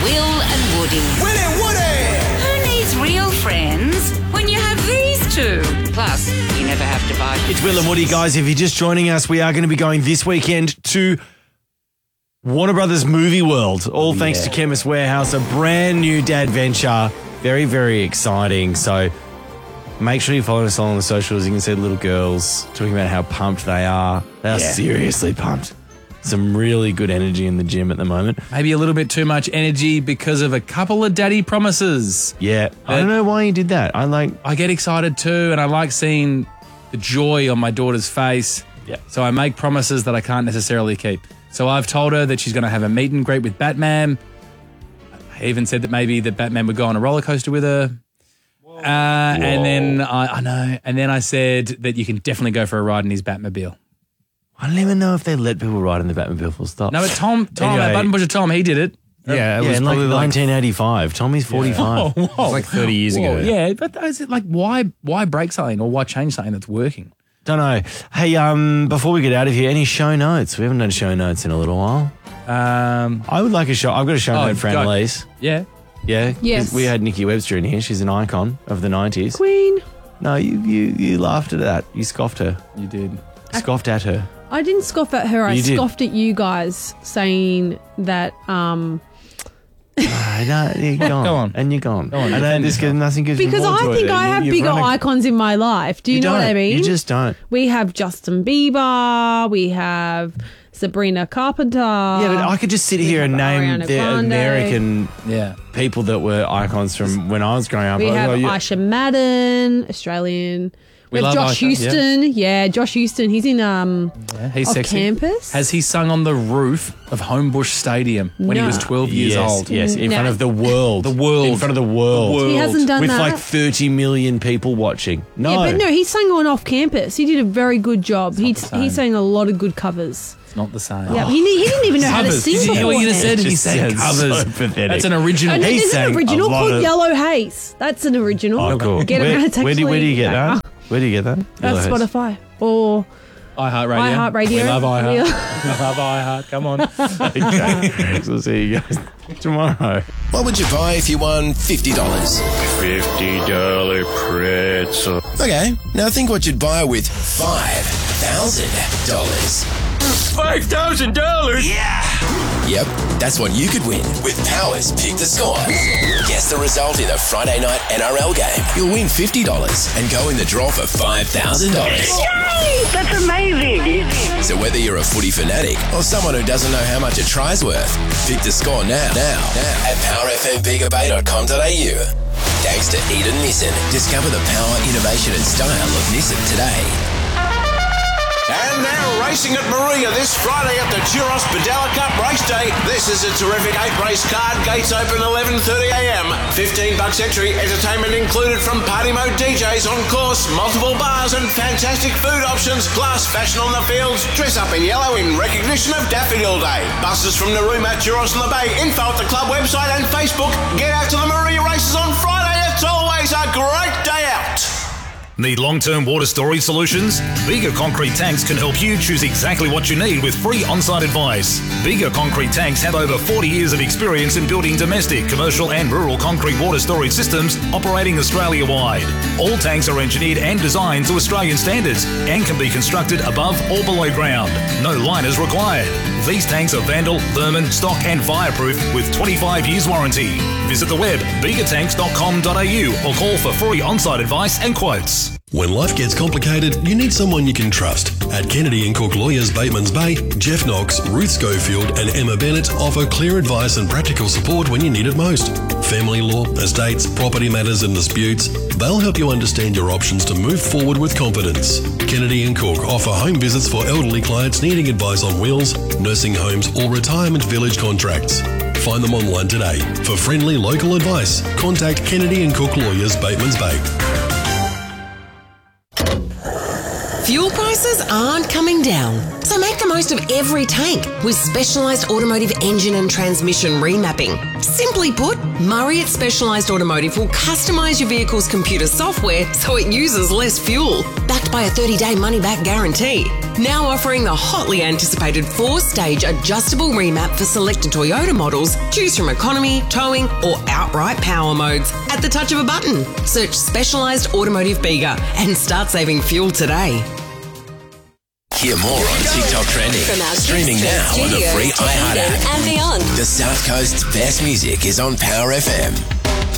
Will and Woody. Will and Woody! Who needs real friends when you have these two? Plus, you never have to buy. It's Will and Woody, guys. If you're just joining us, we are going to be going this weekend to Warner Brothers Movie World, all thanks to Chemist Warehouse, a brand new dad venture. Very, very exciting. So make sure you follow us all on the socials. You can see the little girls talking about how pumped they are. They are seriously pumped. Some really good energy in the gym at the moment. Maybe a little bit too much energy because of a couple of daddy promises. Yeah. I don't know why you did that. I get excited too, and I like seeing the joy on my daughter's face. Yeah. So I make promises that I can't necessarily keep. So I've told her that she's going to have a meet and greet with Batman. I even said that maybe that Batman would go on a roller coaster with her. And then I know. And then I said that you can definitely go for a ride in his Batmobile. I don't even know if they let people ride in the Batmobile full stop. No, but Tom, Anyway. Button Pusher Tom, he did it. Yeah, it was in like probably 1985. Tommy's 45. it was like 30 years ago. Yeah, but is it like why break something or why change something that's working? Don't know. Hey, before we get out of here, any show notes? We haven't done show notes in a little while. I would like a show. I've got a show note for Annalise. Yeah. Yeah? Yes. We had Nikki Webster in here. She's an icon of the 90s. Queen. No, you laughed at that. You scoffed her. You did. Scoffed at her. I didn't scoff at her. I You did. scoffed at you guys saying that No, you're gone. Go on. And you're gone. Go on, I know this nothing gives me because more I joy think than I have you've bigger run a- icons in my life. Do you know what I don't. mean? You just don't. We have Justin Bieber. We have Sabrina Carpenter. Yeah, but I could just sit here and name Ariana the Grande. American Yeah. people that were icons from when I was growing up. We have Like, Aisha Madden, Australian. We have love Josh Aisha, Houston. Yeah, Josh Houston. He's in He's off sexy. campus. Has he sung on the roof of Homebush Stadium when he No. was 12 years yes, old? Yes, in No. front of the world. The world. In front of the world. He hasn't done With that. like 30 million people watching. No. Yeah, but no, he sang on off campus. He did a very good job. He same. sang a lot of good covers. It's not the same. Yeah, he didn't even know how to Covers. sing. Did you hear what you just said? It He just said sounds covers. so pathetic. That's an original. And He there's sang an a original lot called of- Yellow Haze. That's an original. Oh, cool. Get where, him out of where do you get that? Where do you get that? That's Yellow Haze. Spotify or iHeartRadio. iHeartRadio. We love iHeart. Yeah. We love iHeart. Come on. Okay. We'll see you guys tomorrow. What would you buy if you won $50? $50 pretzel. Okay, now think what you'd buy with $5,000. $5,000? Yeah! Yep, that's what you could win with Powers Pick the Score. Guess the result in a Friday night NRL game. You'll win $50 and go in the draw for $5,000. That's amazing. So whether you're a footy fanatic or someone who doesn't know how much a try's worth, pick the score now at powerfmbigabay.com.au. Thanks to Eden Nissan. Discover the power, innovation and style of Nissan today. And now racing at Maria this Friday at the Turos Padella Cup Race Day. This is a terrific 8-race card. Gates open 11:30am. $15 entry. Entertainment included from Party Mode DJs on course, multiple bars and fantastic food options. Plus fashion on the fields. Dress up in yellow in recognition of Daffodil Day. Buses from Narooma, Turos and the Bay. Info at the club website and Facebook. Get out to the Maria races on Friday. It's always a great day out. Need long-term water storage solutions? Bigger Concrete Tanks can help you choose exactly what you need with free on-site advice. Bigger Concrete Tanks have over 40 years of experience in building domestic, commercial and rural concrete water storage systems operating Australia-wide. All tanks are engineered and designed to Australian standards and can be constructed above or below ground. No liners required. These tanks are vandal, vermin, stock and fireproof with 25 years warranty. Visit the web biggertanks.com.au or call for free on-site advice and quotes. When life gets complicated, you need someone you can trust. At Kennedy & Cook Lawyers Bateman's Bay, Jeff Knox, Ruth Schofield and Emma Bennett offer clear advice and practical support when you need it most. Family law, estates, property matters and disputes, they'll help you understand your options to move forward with confidence. Kennedy & Cook offer home visits for elderly clients needing advice on wills, nursing homes or retirement village contracts. Find them online today. For friendly local advice, contact Kennedy & Cook Lawyers Bateman's Bay. Fuel prices aren't coming down, so make Make the most of every tank with specialised automotive engine and transmission remapping. Simply put, Murray at Specialised Automotive will customise your vehicle's computer software so it uses less fuel, backed by a 30-day money-back guarantee. Now offering the hotly anticipated 4-stage adjustable remap for selected Toyota models. Choose from economy, towing or outright power modes at the touch of a button. Search Specialised Automotive Bega and start saving fuel today. Hear more on TikTok Trending. From our Streaming now on the free iHeart app. and beyond. The South Coast's best music is on Power FM.